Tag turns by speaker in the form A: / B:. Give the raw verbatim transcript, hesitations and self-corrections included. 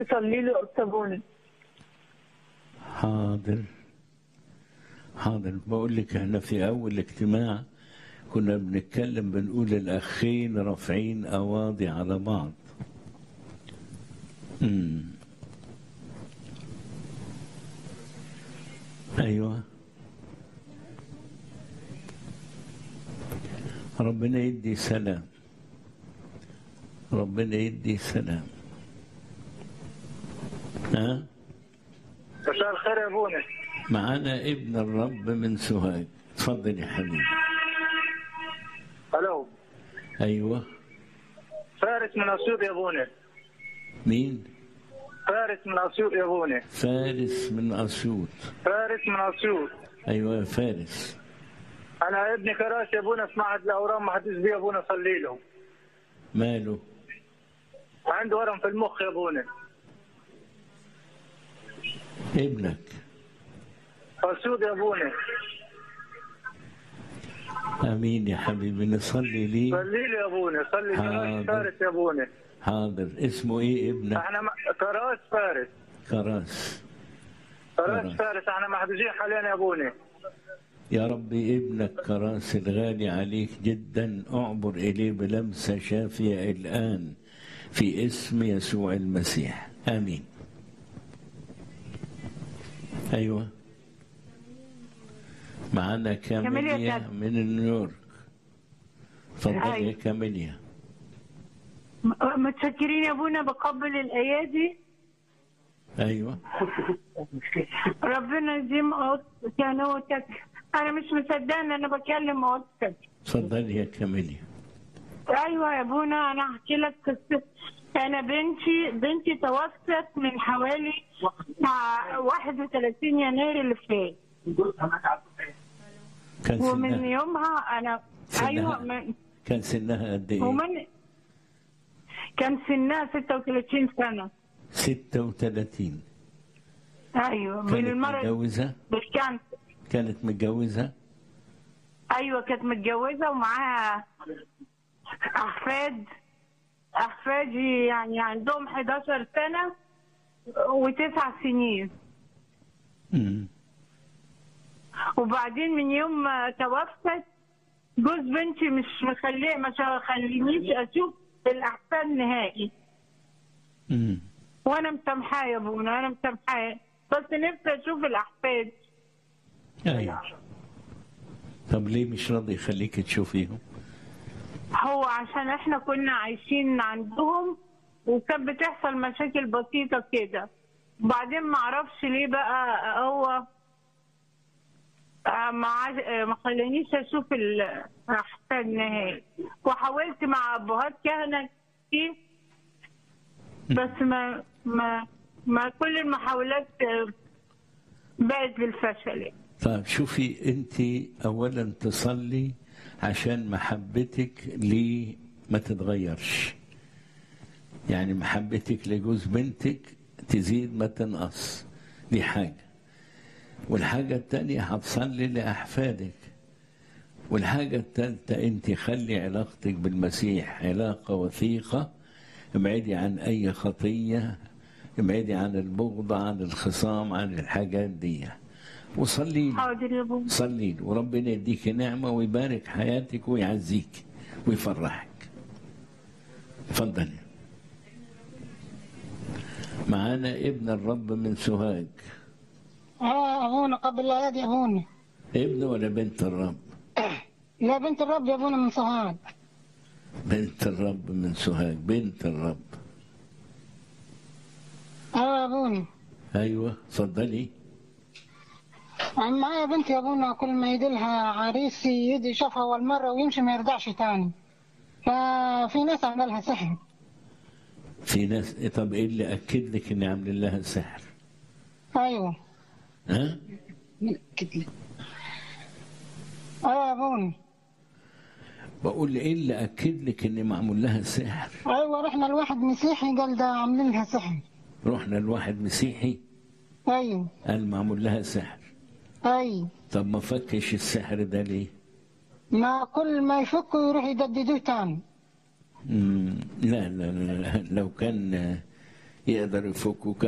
A: صلي له أبتبوني.
B: حاضر حاضر. بقول لك احنا في اول اجتماع كنا بنتكلم بنقول الاخين رافعين اواضي على بعض. امم ايوه، ربنا يدي سلام، ربنا يدي سلام. ها،
C: مساء الخير يا ابونا.
B: معانا ابن الرب من سوهاج، اتفضل يا حبيبي.
C: الو.
B: ايوه،
C: فارس من اسيوط يا ابونا.
B: مين؟
C: فارس من اسيوط يا ابونا.
B: فارس من اسيوط.
C: فارس من اسيوط.
B: ايوه يا فارس.
C: انا ابني كراش يا ابونا في معهد الاورام ما حدش بيه يا ابونا صلي له.
B: ماله؟
C: عنده ورم في المخ يا ابونا.
B: ابنك
C: اسيوط يا ابونا.
B: امين يا حبيبي، نصلي ليه؟
C: صلي له يا ابونا، صلي كراش فارس يا ابونا.
B: حاضر. اسمه ايه ابنك؟
C: احنا م... كراش فارس.
B: كراس.
C: كراش
B: كراس.
C: فارس، احنا محجوزين حاليا يا ابونا.
B: يا ربي ابنك كراس الغالي عليك جدا اعبر اليه بلمسه شافيه الان في اسم يسوع المسيح، امين. ايوه، معانا كاميليا من نيويورك، اتفضلي يا كاميليا.
A: متشكرين يا ابونا، بقبل الايادي.
B: ايوه،
A: ربنا يديم كانوتك. انا مش مصدقه ان انا بكلم اوضتك.
B: اتفضلي يا كاميليا.
A: ايوه يا ابونا، انا هحكي لك قصه. انا بنتي بنتي توفت من حوالي واحد وثلاثين يناير اللي فات.
B: كان
A: ومن
B: سنها
A: يومها انا
B: سنها
A: ايوه من
B: كان سنها قد ايه؟
A: ومن كان سنها ستة وثلاثين سنه.
B: ستة وثلاثين.
A: ايوه، من
B: كانت
A: المرض
B: متجوزة؟
A: بالكانسر.
B: كانت متجوزة؟
A: ايوه كانت متجوزه ومعاها احفاد. احفادي يعني عندهم حداشر سنه وتسع سنين.
B: امم
A: وبعدين من يوم ما توفت جوز بنتي مش مخليه ما خلينيش اشوف الاحفاد نهائي.
B: امم
A: وانا مسامحاه يا ابونا، انا مسامحاه، بس نفسي اشوف الاحفاد.
B: ايوه. طب ليه مش راضي يخليك تشوفيهم؟
A: هو عشان احنا كنا عايشين عندهم وكانت بتحصل مشاكل بسيطه كده، وبعدين ما اعرفش ليه بقى هو ما ما خلانيش اشوف الاحفاد نهائي. وحاولت مع ابهات كهنه كتير بس ما ما ما كل المحاولات بقت بالفشل.
B: طيب شوفي، انت اولا تصلي عشان محبتك ليه ما تتغيرش، يعني محبتك لجوز بنتك تزيد ما تنقص، دي حاجة. والحاجة التانية هتصلي لأحفادك. والحاجة التالتة انت خلي علاقتك بالمسيح علاقة وثيقة، ابعدي عن أي خطية، ابعدي عن البغض، عن الخصام، عن الحاجات دي، وصلي
A: حاضر يا ابو.
B: صلي وربنا يديك نعمة ويبارك حياتك ويعزيك ويفرحك. اتفضلي. معانا ابن الرب من سوهاج.
D: اه ابونا قبل الايادي يا ابونا.
B: ابن ولا بنت الرب؟
D: لا بنت الرب يا ابونا من سوهاج.
B: بنت الرب من سوهاج، بنت الرب.
D: اه يا ابونا.
B: ايوه اتفضلي.
D: يعني معايا بنت يا ابونا، كل ما يدلها عريس يجي يشوفها اول مره ويمشي ما يرجعش تاني. ففي ناس عملها سحر.
B: في ناس؟ طب ايه اللي اكد لك ان عامل لها سحر؟
D: ايوه.
B: ها؟
D: اه يا ابونا.
B: بقول ايه اللي اكد لك ان معمول لها سحر؟
D: ايوه رحنا لواحد مسيحي قال ده عاملين لها سحر.
B: رحنا لواحد مسيحي
D: ايوه
B: قال معمول لها سحر.
D: ايوه.
B: طب ما فكش السحر ده ليه؟
D: ما كل ما يفكوا يروح يجددوه تاني.
B: مم. لا, لا لا لا لو كان يقدر يفكه.